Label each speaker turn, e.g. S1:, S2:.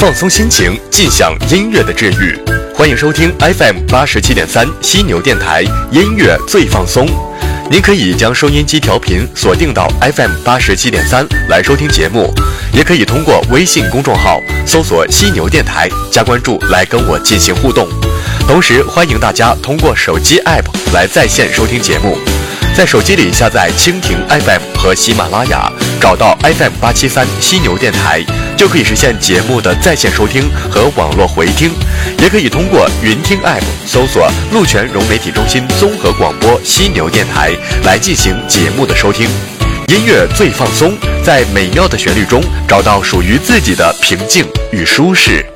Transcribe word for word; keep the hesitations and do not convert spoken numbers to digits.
S1: 放松心情，尽享音乐的治愈。欢迎收听 F M 八十七点三犀牛电台音乐最放松。您可以将收音机调频锁定到 F M 八十七点三来收听节目，也可以通过微信公众号搜索犀牛电台加关注来跟我进行互动。同时欢迎大家通过手机 App 来在线收听节目，在手机里下载蜻蜓 F M 和喜马拉雅，找到 F M 八七三犀牛电台，就可以实现节目的在线收听和网络回听。也可以通过云听 App 搜索鹿泉融媒体中心综合广播犀牛电台来进行节目的收听。音乐最放松，在美妙的旋律中找到属于自己的平静与舒适。